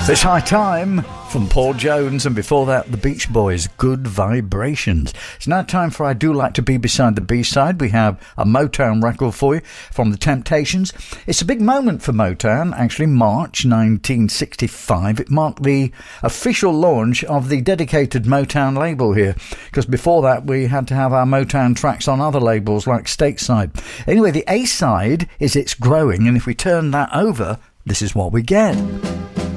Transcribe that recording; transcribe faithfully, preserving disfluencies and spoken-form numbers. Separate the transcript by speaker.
Speaker 1: This High Time from Paul Jones, and before that the Beach Boys, Good Vibrations. It's now time for I Do Like to Be Beside the B-Side. We have a Motown record for you from The Temptations. It's a big moment for Motown, actually. March nineteen sixty-five. It marked the official launch of the dedicated Motown label here, because before that we had to have our Motown tracks on other labels like Stateside. Anyway, the A-side is It's Growing, and if we turn that over, this is what we get.